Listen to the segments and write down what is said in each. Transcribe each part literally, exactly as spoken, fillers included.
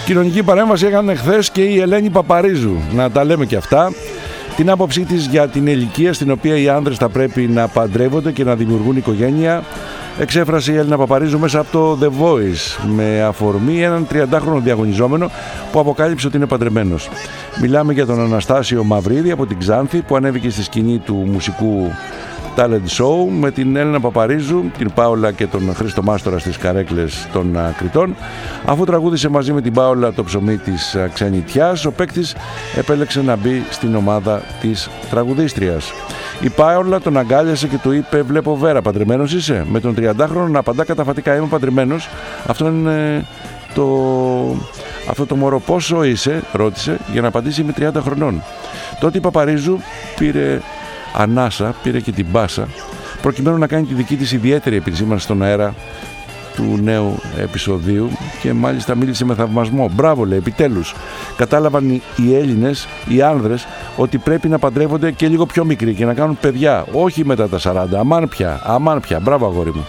Κοινωνική παρέμβαση έκανε χθες και η Ελένη Παπαρίζου. Να τα λέμε και αυτά. Την άποψή της για την ηλικία στην οποία οι άνδρες θα πρέπει να παντρεύονται και να δημιουργούν οικογένεια εξέφρασε η Έλληνα Παπαρίζου μέσα από το The Voice με αφορμή έναν τριαντάχρονο διαγωνιζόμενο που αποκάλυψε ότι είναι παντρεμένος. Μιλάμε για τον Αναστάσιο Μαυρίδη από την Ξάνθη που ανέβηκε στη σκηνή του μουσικού talent show με την Έλληνα Παπαρίζου, την Πάολα και τον Χρήστο Μάστορα στις καρέκλες των Κρητών. Αφού τραγούδισε μαζί με την Πάολα το ψωμί της ξενιτιάς, ο παίκτης επέλεξε να μπει στην ομάδα της τραγουδίστριας. Η Πάολα τον αγκάλιασε και του είπε: «Βλέπω Βέρα, παντρεμένος είσαι?» Με τον τριαντάχρονο να απαντά καταφατικά: «Είμαι παντρεμένος». Αυτό είναι το... Αυτό το μωρό πόσο είσαι, ρώτησε, για να απαντήσει: «Είμαι τριάντα χρονών». Τότε η Παπαρίζου πήρε ανάσα, πήρε και την μπάσα προκειμένου να κάνει τη δική της ιδιαίτερη επισήμανση στον αέρα του νέου επεισοδίου και μάλιστα μίλησε με θαυμασμό. «Μπράβο», λέει, «επιτέλους κατάλαβαν οι Έλληνες, οι άνδρες, ότι πρέπει να παντρεύονται και λίγο πιο μικροί και να κάνουν παιδιά, όχι μετά τα σαράντα, αμάν πια, αμάν πια, μπράβο αγόρι μου».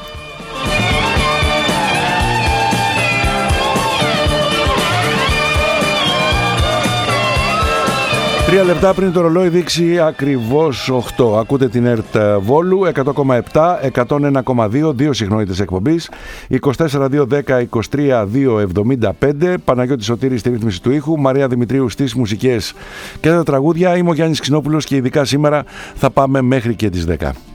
Τρία λεπτά πριν το ρολόι δείξει ακριβώς οκτώ. Ακούτε την ΕΡΤ Βόλου, εκατό κόμμα επτά, εκατόν ένα κόμμα δύο, δύο συχνότητες εκπομπής, είκοσι τέσσερα δύο δέκα είκοσι τρία δύο εβδομήντα πέντε. Παναγιώτης Σωτήρης στη ρύθμιση του ήχου, Μαρία Δημητρίου στις μουσικές και τα τραγούδια. Είμαι ο Γιάννης Ξινόπουλος και ειδικά σήμερα θα πάμε μέχρι και τις δέκα.